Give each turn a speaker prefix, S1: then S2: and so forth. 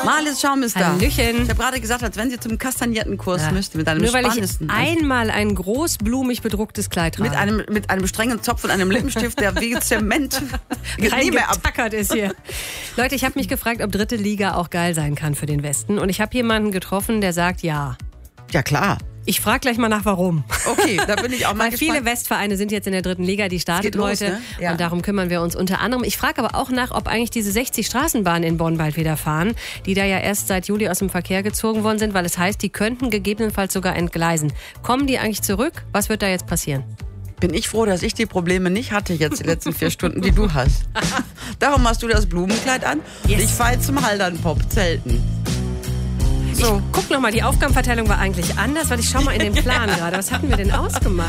S1: Marlies Schaum ist da.
S2: Hallöchen.
S1: Ich habe gerade gesagt, als wenn sie zum kastagnierten Kurs müsste, mit einem
S2: Nur weil ich
S1: spannendsten.
S2: einmal ein großblumig bedrucktes Kleid trage.
S1: Mit einem strengen Zopf und einem Lippenstift, der wie Zement nie mehr ab.
S2: Reingetackert ist hier. Leute, ich habe mich gefragt, ob dritte Liga auch geil sein kann für den Westen. Und ich habe jemanden getroffen, der sagt ja.
S1: Ja, klar.
S2: Ich frage gleich mal nach, warum.
S1: Okay, da bin ich auch mal
S2: Weil
S1: gespannt.
S2: viele Westvereine sind jetzt in der dritten Liga, die startet
S1: geht los,
S2: heute.
S1: ne? Ja.
S2: Und darum kümmern wir uns unter anderem. Ich frage aber auch nach, ob eigentlich diese 60 Straßenbahnen in Bonn bald wieder fahren, die da ja erst seit Juli aus dem Verkehr gezogen worden sind, weil es heißt, die könnten gegebenenfalls sogar entgleisen. Kommen die eigentlich zurück? Was wird da jetzt passieren?
S1: Bin ich froh, dass ich die Probleme nicht hatte jetzt die letzten 4 Stunden, die du hast. Darum hast du das Blumenkleid an.
S2: Yes.
S1: Ich fahre jetzt zum Haldernpop zelten. So.
S2: Guck noch mal, die Aufgabenverteilung war eigentlich anders, weil ich schau mal in den Plan gerade. Was hatten wir denn ausgemacht?